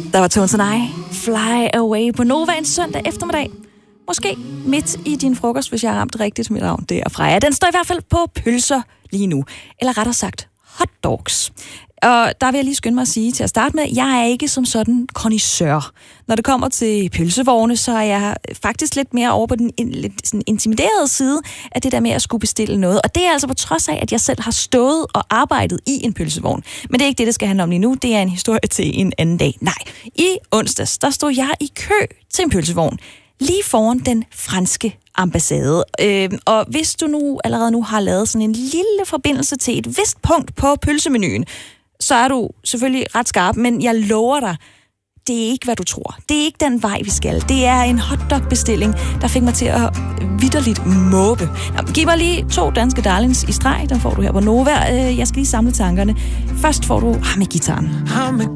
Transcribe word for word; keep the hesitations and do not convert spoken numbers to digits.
Der var Tones and I, Fly Away på Nova en søndag eftermiddag. Måske midt i din frokost, hvis jeg har ramt rigtigt mit navn derfra. Ja, den står i hvert fald på pølser lige nu. Eller rettere sagt, hotdogs. Og der vil jeg lige skynde mig at sige til at starte med, jeg er ikke som sådan connoisseur. Når det kommer til pølsevogne, så er jeg faktisk lidt mere over på den lidt sådan intimiderede side af det der med at skulle bestille noget. Og det er altså på trods af, at jeg selv har stået og arbejdet i en pølsevogn. Men det er ikke det, det skal handle om lige nu. Det er en historie til en anden dag. Nej, i onsdags, der stod jeg i kø til en pølsevogn. Lige foran den franske ambassade. Øh, og hvis du nu allerede nu har lavet sådan en lille forbindelse til et vist punkt på pølsemenuen, så er du selvfølgelig ret skarp, men jeg lover dig, det er ikke, hvad du tror. Det er ikke den vej, vi skal. Det er en hotdog-bestilling, der fik mig til at vitterligt måbe. Nå, giv mig lige to danske darlings i streg. Den får du her på Nova. Jeg skal lige samle tankerne. Først får du ham med gitaren. Ham med